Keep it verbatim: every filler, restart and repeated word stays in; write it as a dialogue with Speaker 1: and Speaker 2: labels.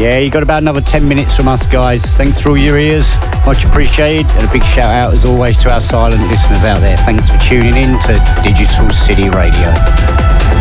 Speaker 1: Yeah, you got about another ten minutes from us, guys. Thanks for all your ears. Much appreciated. And a big shout out, as always, to our silent listeners out there. Thanks for tuning in to Digital City Radio.